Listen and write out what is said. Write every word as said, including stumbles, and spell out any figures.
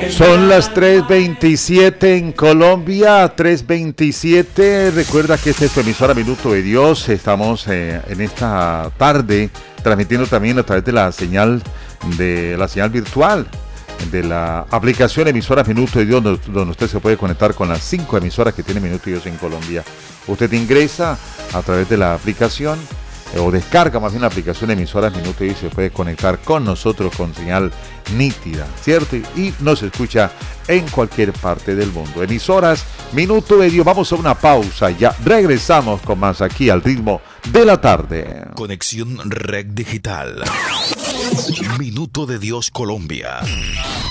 Son las tres veintisiete en Colombia, tres veintisiete. Recuerda que esta es tu emisora Minuto de Dios. Estamos eh, en esta tarde transmitiendo también a través de la señal de la señal virtual de la aplicación emisora Minuto de Dios, donde usted se puede conectar con las cinco emisoras que tiene Minuto de Dios en Colombia. Usted ingresa a través de la aplicación eh, o descarga más bien la aplicación emisoras Minuto de Dios y se puede conectar con nosotros con señal nítida, ¿cierto? Y nos escucha en cualquier parte del mundo. Emisoras Minuto de Dios. Vamos a una pausa, ya regresamos con más aquí al ritmo de la tarde. Conexión Red Digital. Minuto de Dios Colombia.